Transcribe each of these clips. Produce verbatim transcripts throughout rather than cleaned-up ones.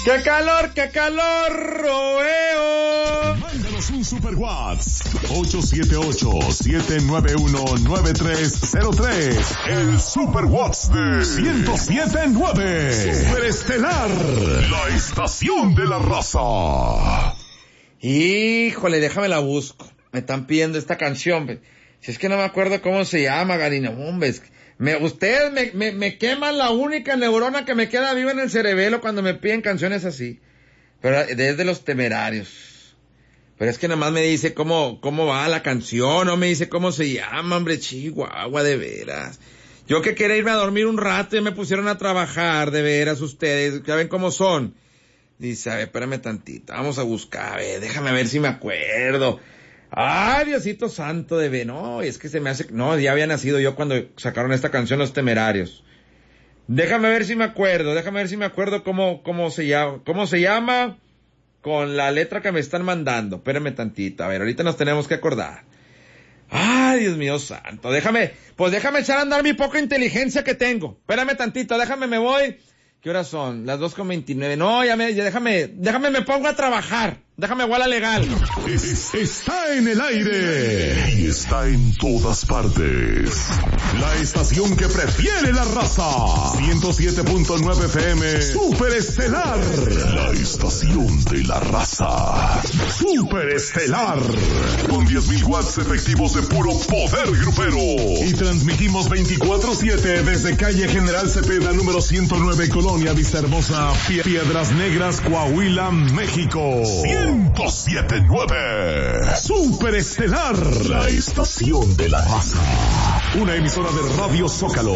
¡Qué calor, qué calor, roeo! Mándanos un super WhatsApp. ocho siete ocho, siete nueve uno, nueve tres cero tres. El super WhatsApp de ciento siete punto nueve. Superestelar. La estación de la raza. Híjole, déjame la busco. Me están pidiendo esta canción. Si es que no me acuerdo cómo se llama, Garina. Hombre, es que me, ustedes me, me, me queman la única neurona que me queda viva en el cerebelo cuando me piden canciones así. Pero desde Los Temerarios. Pero es que nada más me dice cómo, cómo va la canción, no me dice cómo se llama, hombre, chihuahua, de veras. Yo que quería irme a dormir un rato y me pusieron a trabajar, de veras ustedes, ya ven cómo son. Dice, a ver, espérame tantito, vamos a buscar, a ver, déjame ver si me acuerdo. Ay, Diosito santo de ve, no, es que se me hace, no, ya había nacido yo cuando sacaron esta canción Los Temerarios. Déjame ver si me acuerdo, déjame ver si me acuerdo cómo, cómo se llama, cómo se llama con la letra que me están mandando. Espérame tantito, a ver, ahorita nos tenemos que acordar. Ay, Dios mío santo, déjame, pues déjame echar a andar mi poca inteligencia que tengo. Espérame tantito, déjame, me voy. ¿Qué horas son? Las dos con veintinueve. No, ya me, ya déjame, déjame me pongo a trabajar. Déjame igual a legal. Es, está en el aire y está en todas partes. La estación que prefiere la raza. ciento siete punto nueve F M. Superestelar. La estación de la raza. Superestelar. Con diez mil watts efectivos de puro poder grupero. Y transmitimos veinticuatro siete desde calle General Cepeda número ciento nueve, Colonia Vista Hermosa, Piedras Negras, Coahuila, México. ciento siete punto nueve. Superestelar. La estación de la raza. Una emisora de Radio Zócalo.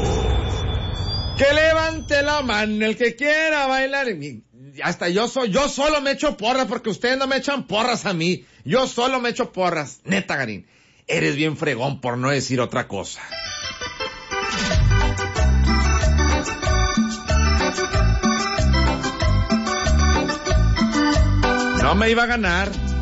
Que levante la mano el que quiera bailar. Hasta yo soy, yo solo me echo porras porque ustedes no me echan porras a mí. Yo solo me echo porras. Neta, Garín, eres bien fregón por no decir otra cosa. No me iba a ganar.